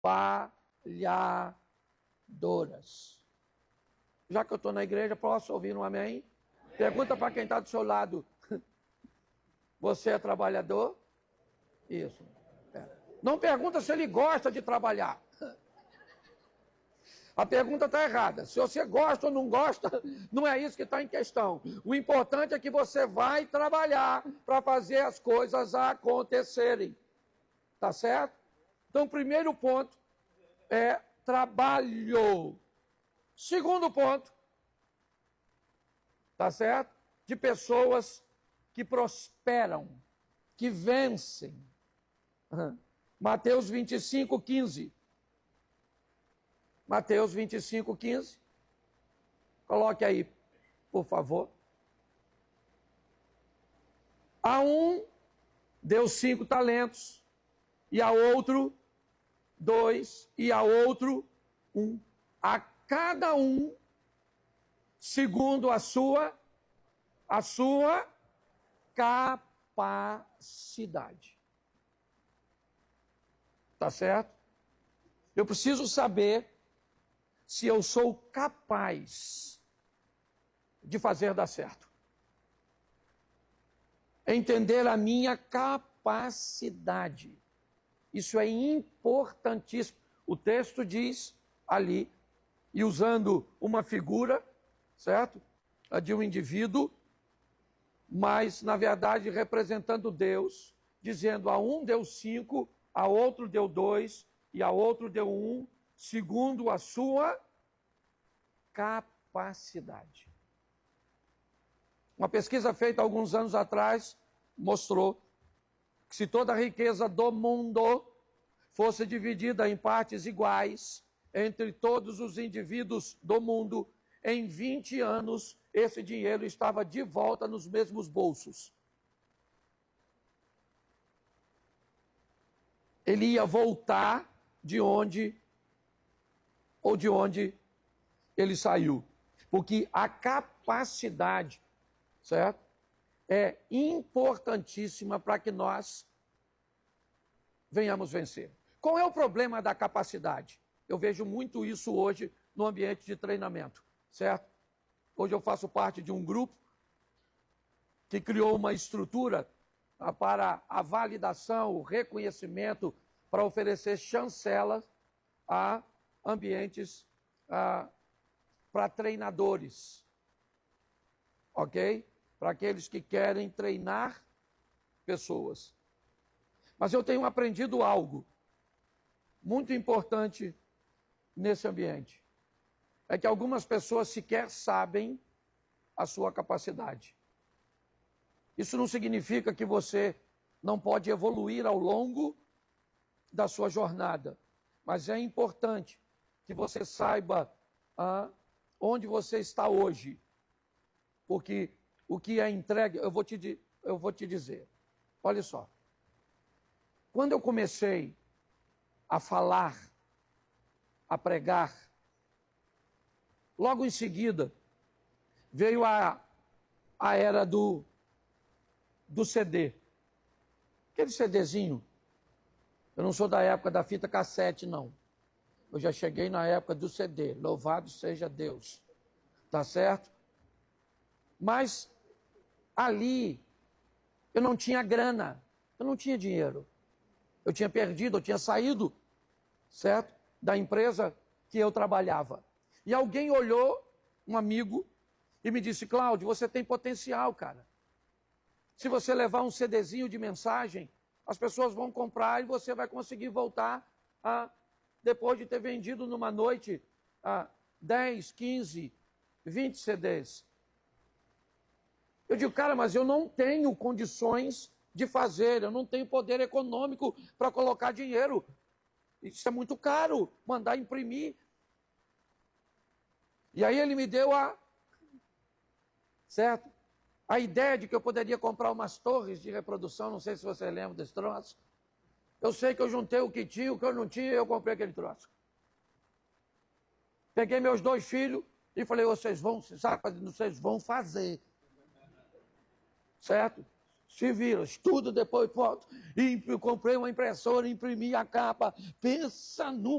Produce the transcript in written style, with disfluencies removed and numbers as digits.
trabalhadoras. Já que eu estou na igreja, posso ouvir um amém? Pergunta para quem está do seu lado. Você é trabalhador? Isso. Não pergunta se ele gosta de trabalhar. A pergunta está errada. Se você gosta ou não gosta, não é isso que está em questão. O importante é que você vai trabalhar para fazer as coisas acontecerem. Tá certo? Então, o primeiro ponto é trabalho. Segundo ponto, tá certo? De pessoas que prosperam, que vencem. Mateus 25:15. Mateus 25:15. Coloque aí, por favor. A um deu 5 talentos, e a outro 2, e a outro 1. A cada um, segundo a sua capacidade. Tá certo? Eu preciso saber se eu sou capaz de fazer dar certo. Entender a minha capacidade. Isso é importantíssimo. O texto diz ali, e usando uma figura, certo? A de um indivíduo, mas na verdade representando Deus, dizendo a um deu 5, a outro deu 2 e a outro deu 1, segundo a sua capacidade. Uma pesquisa feita alguns anos atrás mostrou que se toda a riqueza do mundo fosse dividida em partes iguais entre todos os indivíduos do mundo, em 20 anos esse dinheiro estava de volta nos mesmos bolsos. Ele ia voltar de onde ele saiu. Porque a capacidade, certo? É importantíssima para que nós venhamos vencer. Qual é o problema da capacidade? Eu vejo muito isso hoje no ambiente de treinamento, certo? Hoje eu faço parte de um grupo que criou uma estrutura para a validação, o reconhecimento, para oferecer chancelas a ambientes para treinadores, ok? Para aqueles que querem treinar pessoas. Mas eu tenho aprendido algo muito importante nesse ambiente. É que algumas pessoas sequer sabem a sua capacidade. Isso não significa que você não pode evoluir ao longo da sua jornada. Mas é importante que você saiba onde você está hoje. Porque o que é entregue, eu vou te dizer. Olha só. Quando eu comecei a falar, a pregar, logo em seguida veio a era do CD. Aquele CDzinho. Eu não sou da época da fita cassete, não. Eu já cheguei na época do CD. Louvado seja Deus. Tá certo? Mas ali eu não tinha grana. Eu não tinha dinheiro. Eu tinha perdido, eu tinha saído, certo? Da empresa que eu trabalhava. E alguém olhou, um amigo, e me disse: Cláudio, você tem potencial, cara. Se você levar um CDzinho de mensagem, as pessoas vão comprar e você vai conseguir voltar depois de ter vendido numa noite 10, 15, 20 CDs. Eu digo, cara, mas eu não tenho condições de fazer, eu não tenho poder econômico para colocar dinheiro. Isso é muito caro, mandar imprimir. E aí ele me deu certo? A ideia de que eu poderia comprar umas torres de reprodução, não sei se você lembra desse troço. Eu sei que eu juntei o que tinha, o que eu não tinha, e eu comprei aquele troço. Peguei meus 2 filhos e falei, vocês vão fazer. Certo? Se vira, estudo, depois foto. Comprei uma impressora, imprimi a capa. Pensa no